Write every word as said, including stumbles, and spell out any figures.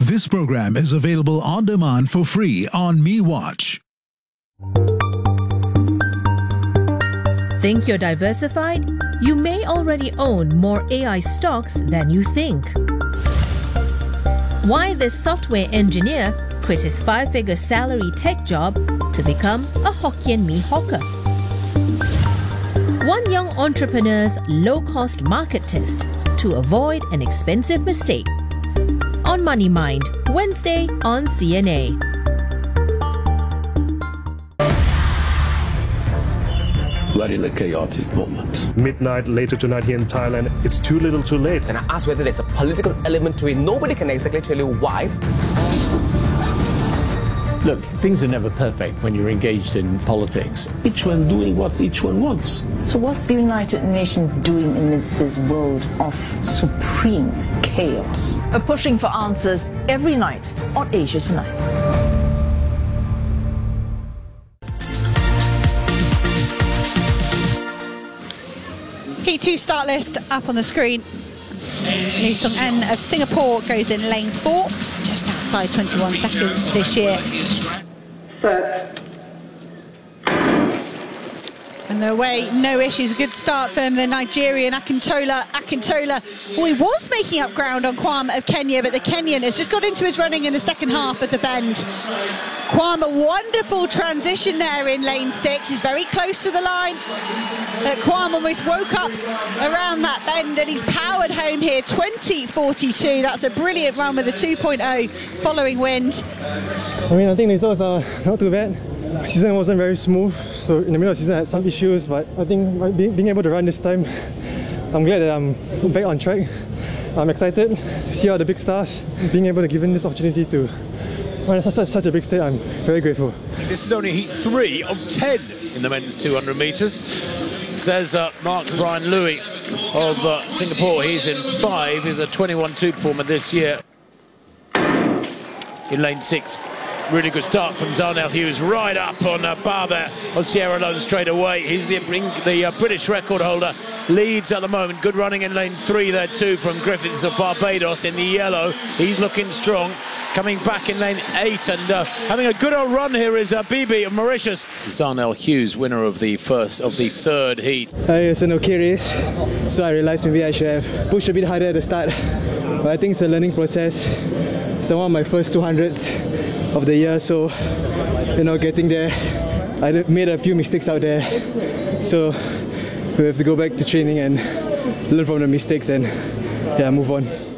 This program is available on demand for free on MeWatch. Think you're diversified? You may already own more A I stocks than you think. Why this software engineer quit his five-figure salary tech job to become a Hokkien Mee hawker. One young entrepreneur's low-cost market test to avoid an expensive mistake. On Money Mind, Wednesday on C N A. We're in a chaotic moment. Midnight later tonight here in Thailand, it's too little too late. And I asked whether there's a political element to it. Nobody can exactly tell you why. Look, things are never perfect when you're engaged in politics. Each one doing what each one wants. So what's the United Nations doing amidst this world of supreme chaos? We're pushing for answers every night on Asia Tonight. Heat two start list up on the screen. Lee Sung-en of Singapore goes in lane four, just outside twenty-one seconds this year. Set. And the way, no issues. Good start from the Nigerian Akintola. Akintola, well, he was making up ground on Kwam of Kenya, but the Kenyan has just got into his running in the second half of the bend. Kwam, a wonderful transition there in lane six. He's very close to the line. Uh, Kwam almost woke up around that bend and he's powered home here, twenty forty-two. That's a brilliant run with a two point oh following wind. I mean, I think the results are not too bad. Season wasn't very smooth, so in the middle of the season I had some issues, but I think being, being able to run this time, I'm glad that I'm back on track. I'm excited to see all the big stars. Being able to give in this opportunity to run such, such, such a big stage, I'm very grateful. This is only heat three of ten in the men's two hundred metres. So there's uh, Mark Brian Louis of uh, Singapore. He's in five. He's a twenty-one two performer this year. In lane six. Really good start from Zarnel Hughes, right up on a bar there on Sierra Leone straight away. He's the, the uh, British record holder, leads at the moment. Good running in lane three there too from Griffiths of Barbados in the yellow. He's looking strong. Coming back in lane eight and uh, having a good old run here is uh, Bibi of Mauritius. Zarnel Hughes, winner of the first of the third heat. Uh, it's an okay race, so I realised maybe I should have pushed a bit harder at the start. But I think it's a learning process. It's one of my first two hundreds of the year, so you know, getting there, I made a few mistakes out there, so we have to go back to training and learn from the mistakes and yeah, move on.